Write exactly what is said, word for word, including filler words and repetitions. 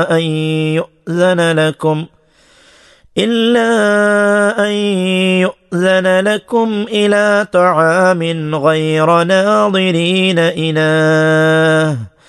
أن يؤذن لكم إلا أن يؤذن لكم إلى طعام غير ناظرين إناه